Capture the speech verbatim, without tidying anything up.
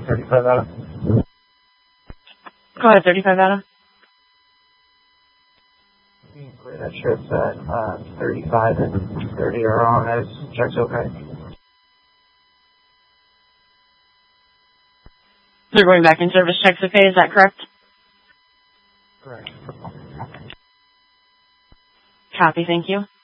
thirty-five out of. Go ahead, thirty-five out of. That trip's at uh, thirty-five and thirty are on as checks okay. They're going back in service, checks okay, is that correct? Correct. Copy, thank you.